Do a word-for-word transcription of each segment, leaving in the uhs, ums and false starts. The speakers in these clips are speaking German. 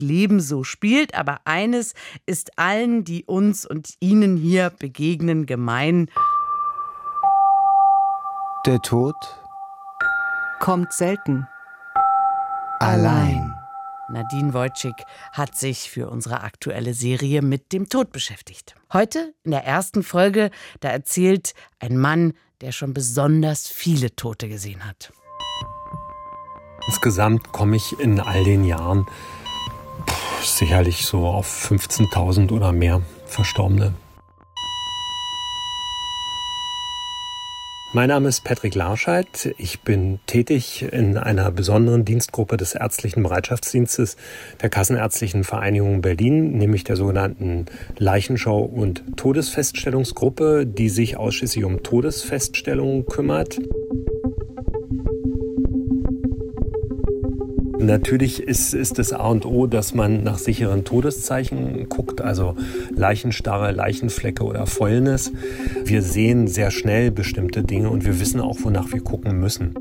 Leben so spielt. Aber eines ist allen, die uns und Ihnen hier begegnen, gemein. Der Tod kommt selten allein. Nadine Wojcik hat sich für unsere aktuelle Serie mit dem Tod beschäftigt. Heute in der ersten Folge, da erzählt ein Mann, der schon besonders viele Tote gesehen hat. Insgesamt komme ich in all den Jahren pff, sicherlich so auf fünfzehntausend oder mehr Verstorbene. Mein Name ist Patrick Larscheid. Ich bin tätig in einer besonderen Dienstgruppe des ärztlichen Bereitschaftsdienstes der Kassenärztlichen Vereinigung Berlin, nämlich der sogenannten Leichenschau- und Todesfeststellungsgruppe, die sich ausschließlich um Todesfeststellungen kümmert. Natürlich ist, ist das A und O, dass man nach sicheren Todeszeichen guckt, also Leichenstarre, Leichenflecke oder Fäulnis. Wir sehen sehr schnell bestimmte Dinge und wir wissen auch, wonach wir gucken müssen.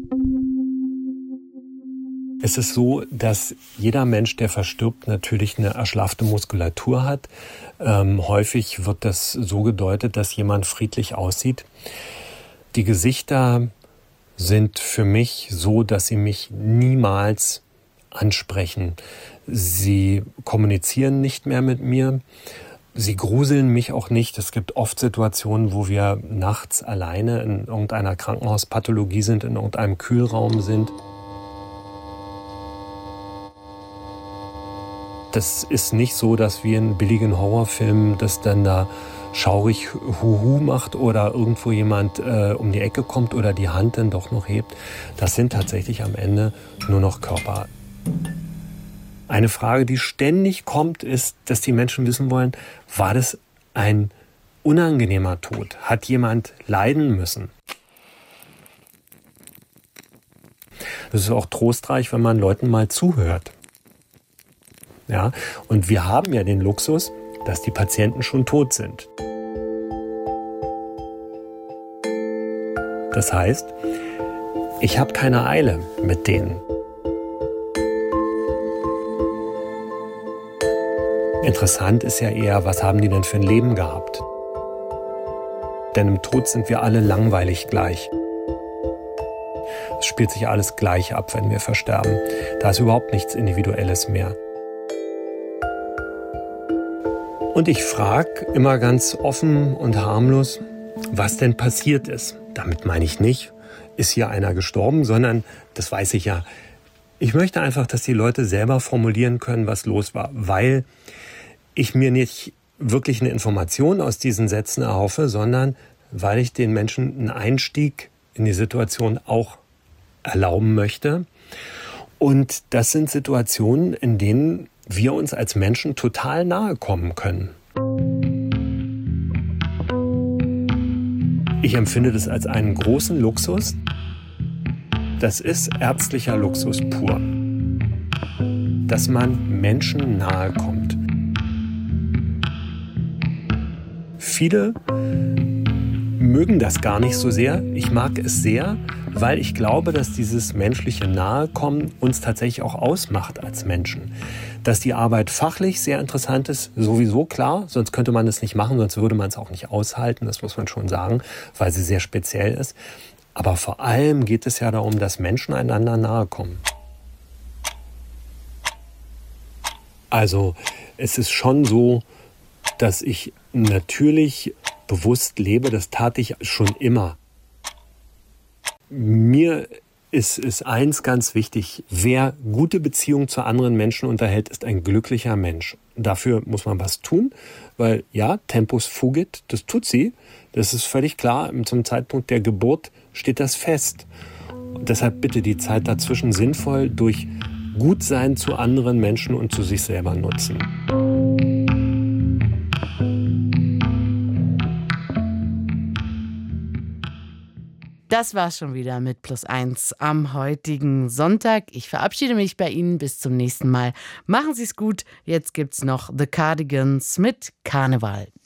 Es ist so, dass jeder Mensch, der verstirbt, natürlich eine erschlaffte Muskulatur hat. Ähm, häufig wird das so gedeutet, dass jemand friedlich aussieht. Die Gesichter sind für mich so, dass sie mich niemals ansprechen. Sie kommunizieren nicht mehr mit mir. Sie gruseln mich auch nicht. Es gibt oft Situationen, wo wir nachts alleine in irgendeiner Krankenhauspathologie sind, in irgendeinem Kühlraum sind. Das ist nicht so, dass wie in billigen Horrorfilmen das dann da schaurig Huhu macht oder irgendwo jemand äh, um die Ecke kommt oder die Hand dann doch noch hebt. Das sind tatsächlich am Ende nur noch Körper. Eine Frage, die ständig kommt, ist, dass die Menschen wissen wollen, war das ein unangenehmer Tod? Hat jemand leiden müssen? Das ist auch trostreich, wenn man Leuten mal zuhört. Ja, und wir haben ja den Luxus, dass die Patienten schon tot sind. Das heißt, ich habe keine Eile mit denen. Interessant ist ja eher, was haben die denn für ein Leben gehabt? Denn im Tod sind wir alle langweilig gleich. Es spielt sich alles gleich ab, wenn wir versterben. Da ist überhaupt nichts Individuelles mehr. Und ich frage immer ganz offen und harmlos, was denn passiert ist. Damit meine ich nicht, ist hier einer gestorben, sondern, das weiß ich ja, ich möchte einfach, dass die Leute selber formulieren können, was los war, weil ich mir nicht wirklich eine Information aus diesen Sätzen erhoffe, sondern weil ich den Menschen einen Einstieg in die Situation auch erlauben möchte. Und das sind Situationen, in denen wir uns als Menschen total nahe kommen können. Ich empfinde das als einen großen Luxus. Das ist ärztlicher Luxus pur. Dass man Menschen nahe kommt. Viele mögen das gar nicht so sehr. Ich mag es sehr, weil ich glaube, dass dieses menschliche Nahekommen uns tatsächlich auch ausmacht als Menschen. Dass die Arbeit fachlich sehr interessant ist, sowieso klar, sonst könnte man es nicht machen, sonst würde man es auch nicht aushalten, das muss man schon sagen, weil sie sehr speziell ist. Aber vor allem geht es ja darum, dass Menschen einander nahe kommen. Also es ist schon so, dass ich natürlich bewusst lebe, das tat ich schon immer. Mir ist, ist eins ganz wichtig, wer gute Beziehungen zu anderen Menschen unterhält, ist ein glücklicher Mensch. Dafür muss man was tun, weil ja, Tempus fugit, das tut sie, das ist völlig klar, zum Zeitpunkt der Geburt steht das fest. Und deshalb bitte die Zeit dazwischen sinnvoll durch Gutsein zu anderen Menschen und zu sich selber nutzen. Das war's schon wieder mit Plus eins am heutigen Sonntag. Ich verabschiede mich bei Ihnen bis zum nächsten Mal. Machen Sie's gut. Jetzt gibt's noch The Cardigans mit Karneval.